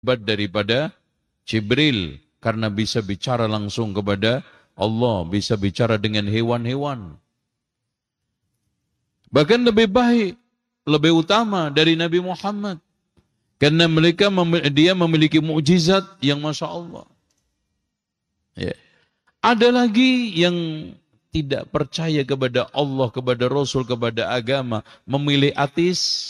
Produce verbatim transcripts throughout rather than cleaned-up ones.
hebat daripada Jibril karena bisa bicara langsung kepada Allah, bisa bicara dengan hewan-hewan. Bahkan lebih baik, lebih utama dari Nabi Muhammad. Karena mereka dia memiliki mukjizat yang Masya Allah. Ya. Ada lagi yang tidak percaya kepada Allah, kepada Rasul, kepada agama, memilih ateis.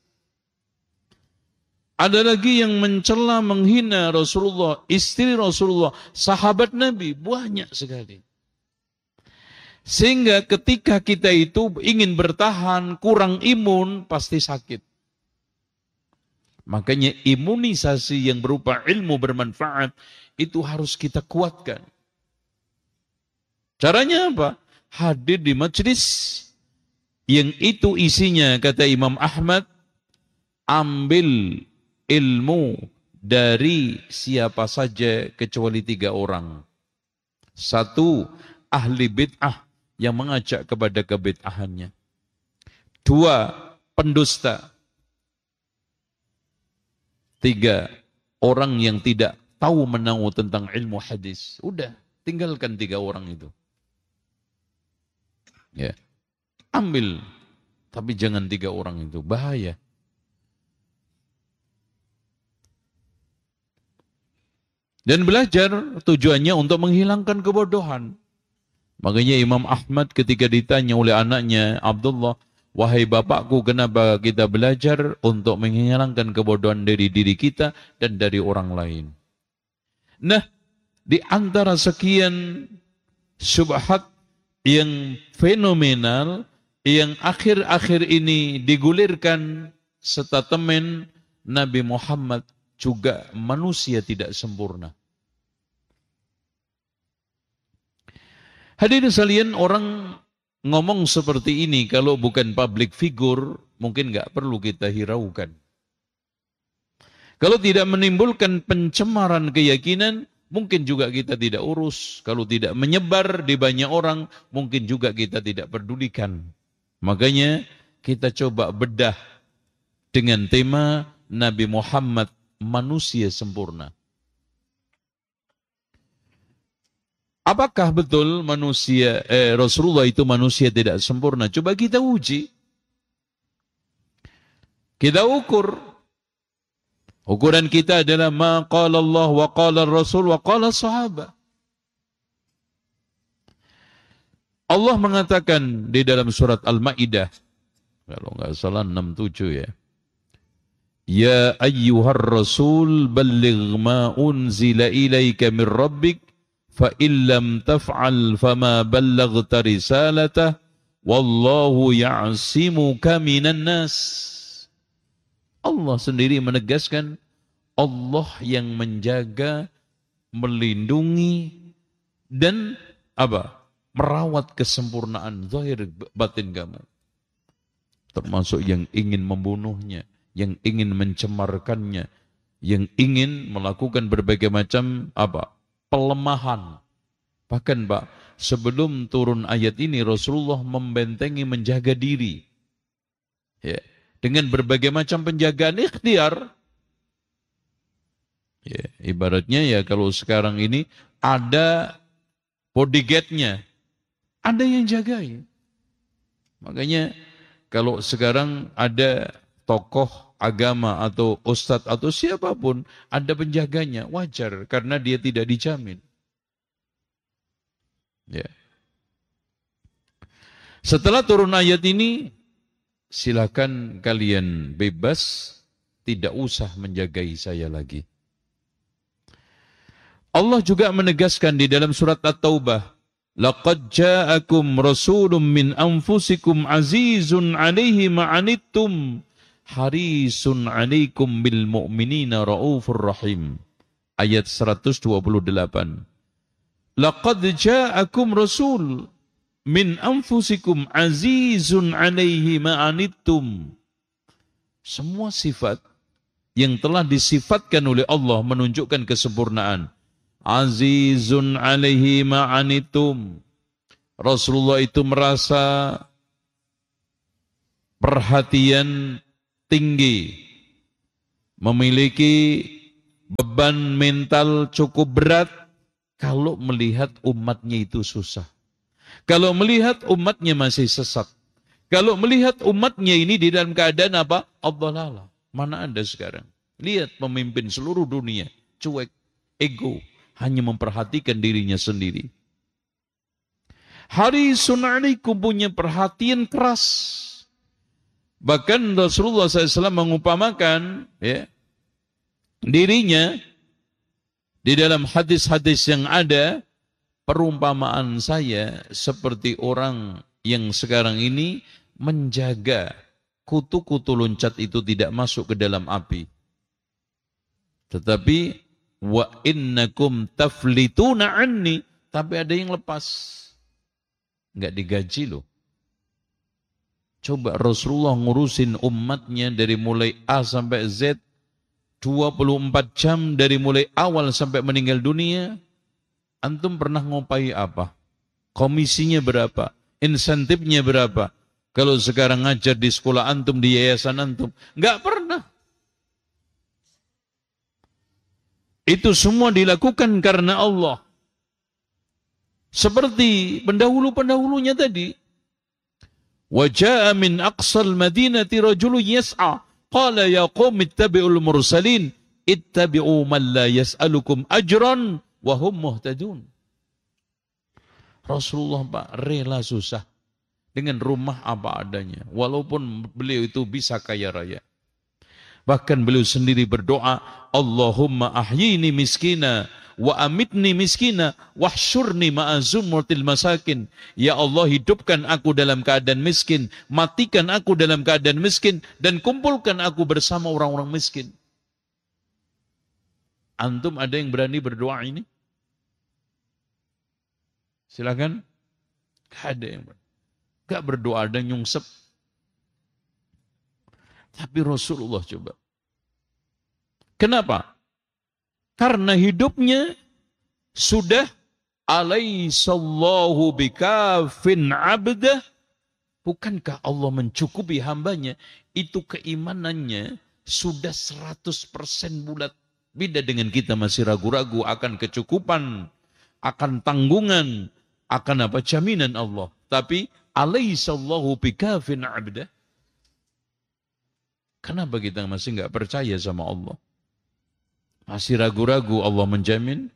Ada lagi yang mencela, menghina Rasulullah, istri Rasulullah, sahabat Nabi, banyak sekali. Sehingga ketika kita itu ingin bertahan, kurang imun, pasti sakit. Makanya imunisasi yang berupa ilmu bermanfaat, itu harus kita kuatkan. Caranya apa? Hadir di majlis yang itu isinya, kata Imam Ahmad, ambil ilmu dari siapa saja kecuali tiga orang. Satu, ahli bid'ah yang mengajak kepada kebid'ahannya. Dua, pendusta. Tiga, orang yang tidak tahu menahu tentang ilmu hadis. Udah, tinggalkan tiga orang itu. Ya, ambil, tapi jangan tiga orang itu, bahaya. Dan belajar tujuannya untuk menghilangkan kebodohan. Makanya Imam Ahmad ketika ditanya oleh anaknya Abdullah, wahai bapakku, kenapa kita belajar untuk menghilangkan kebodohan dari diri kita dan dari orang lain. Nah, di antara sekian syubhat yang fenomenal, yang akhir-akhir ini digulirkan statement Nabi Muhammad, juga manusia tidak sempurna. Hadirin sekalian, orang ngomong seperti ini kalau bukan public figure, mungkin nggak perlu kita hiraukan. Kalau tidak menimbulkan pencemaran keyakinan, mungkin juga kita tidak urus. Kalau tidak menyebar di banyak orang, mungkin juga kita tidak pedulikan. Makanya kita coba bedah dengan tema Nabi Muhammad manusia sempurna. Apakah betul manusia eh, Rasulullah itu manusia tidak sempurna? Coba kita uji. Kita ukur. Ukuran kita adalah ma qala Allah wa qala Rasul wa qala sahabat. Allah mengatakan di dalam surat Al-Maidah, kalau enggak salah enam puluh tujuh ya. Ya ayyuhar rasul balligh ma unzila ilaika min rabbik fa illam taf'al fama ballaghta risalatah wallahu ya'simuka minan nas. Allah sendiri menegaskan, Allah yang menjaga, melindungi dan apa? Merawat kesempurnaan zahir batin kamu. Termasuk yang ingin membunuhnya, yang ingin mencemarkannya, yang ingin melakukan berbagai macam apa? Pelemahan. Bahkan Pak, sebelum turun ayat ini Rasulullah membentengi, menjaga diri. Ya, dengan berbagai macam penjagaan ikhtiar. Ya, ibaratnya ya kalau sekarang ini ada bodyguard-nya, ada yang jagain. Makanya kalau sekarang ada tokoh agama atau ustadz atau siapapun, ada penjaganya, wajar karena dia tidak dijamin. Ya. Setelah turun ayat ini, silakan kalian bebas, tidak usah menjagai saya lagi. Allah juga menegaskan di dalam surat At-Taubah, laqad ja'akum rasulun min anfusikum azizun 'alaihi ma 'anittum harisun 'alaikum bil mu'minina raufur rahim. Ayat seratus dua puluh delapan. Laqad ja'akum rasul min anfusikum azizun 'alaihi ma 'anittum. Semua sifat yang telah disifatkan oleh Allah menunjukkan kesempurnaan. Azizun 'alaihi ma 'anittum. Rasulullah itu merasa perhatian tinggi, memiliki beban mental cukup berat kalau melihat umatnya itu susah. Kalau melihat umatnya masih sesat. Kalau melihat umatnya ini di dalam keadaan apa? Ad-dhalalah. Mana Anda sekarang? Lihat pemimpin seluruh dunia. Cuek, ego. Hanya memperhatikan dirinya sendiri. Harisun alaikum, punya perhatian keras. Bahkan Rasulullah shallallahu alaihi wasallam mengumpamakan ya, dirinya di dalam hadis-hadis yang ada, perumpamaan saya seperti orang yang sekarang ini menjaga kutu-kutu loncat itu tidak masuk ke dalam api. Tetapi wa innakum taflituna anni, tapi ada yang lepas. Enggak digaji loh. Coba Rasulullah ngurusin umatnya dari mulai A sampai Z, dua puluh empat jam dari mulai awal sampai meninggal dunia. Antum pernah ngopai apa? Komisinya berapa? Insentifnya berapa? Kalau sekarang ngajar di sekolah antum, di yayasan antum, enggak pernah. Itu semua dilakukan karena Allah. Seperti pendahulu-pendahulunya tadi. Waja'a min aqsal madinati rajulun yas'a. Qala ya qawm ittabi'ul mursalin. Ittabi'u man la yas'alukum ajran wa hum muhtadun. Rasulullah Pak rela susah dengan rumah apa adanya. Walaupun beliau itu bisa kaya raya. Bahkan beliau sendiri berdoa, Allahumma ahyini miskina wa amitni miskina wahsyurni ma'azumurtil masakin. Ya Allah, hidupkan aku dalam keadaan miskin, matikan aku dalam keadaan miskin, dan kumpulkan aku bersama orang-orang miskin. Antum ada yang berani berdoa ini? Silakan. Gak ada yang berani. Gak berdoa, ada nyungsep. Tapi Rasulullah coba. Kenapa? Karena hidupnya sudah alaihissallahu bikafin abdah. Bukankah Allah mencukupi hambanya? Itu keimanannya sudah seratus persen bulat. Beda dengan kita masih ragu-ragu akan kecukupan, akan tanggungan, akan apa jaminan Allah. Tapi alaihissallahu bikafin abdah. Kenapa kita masih enggak percaya sama Allah? Masih ragu-ragu Allah menjamin?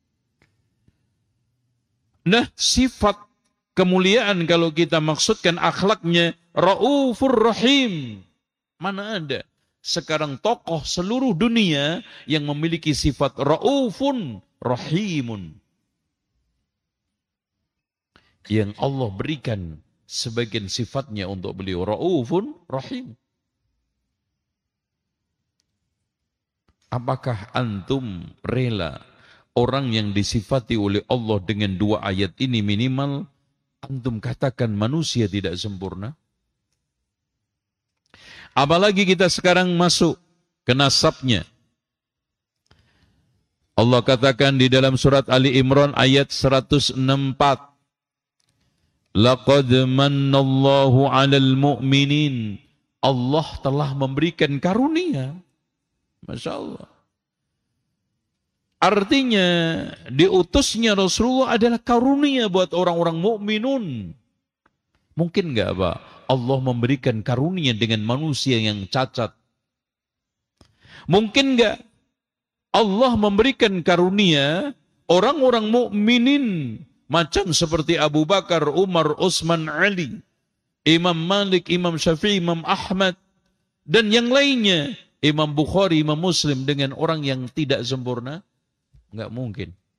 Nah, sifat kemuliaan kalau kita maksudkan akhlaknya Raufur Rahim. Mana ada sekarang tokoh seluruh dunia yang memiliki sifat Raufun Rahimun. Yang Allah berikan sebagian sifatnya untuk beliau. Raufun Rahim. Apakah antum rela orang yang disifati oleh Allah dengan dua ayat ini minimal, antum katakan manusia tidak sempurna? Apalagi kita sekarang masuk ke nasabnya. Allah katakan di dalam surat Ali Imran ayat seratus enam puluh empat. Laqad mannallahu 'alal mu'minin. Allah telah memberikan karunia. Masya Allah. Artinya diutusnya Rasulullah adalah karunia buat orang-orang mukminun. Mungkin enggak Pak? Allah memberikan karunia dengan manusia yang cacat. Mungkin enggak Allah memberikan karunia orang-orang mukminin macam seperti Abu Bakar, Umar, Utsman, Ali, Imam Malik, Imam Syafi'i, Imam Ahmad, dan yang lainnya. Imam Bukhari, Imam Muslim dengan orang yang tidak sempurna? Enggak mungkin.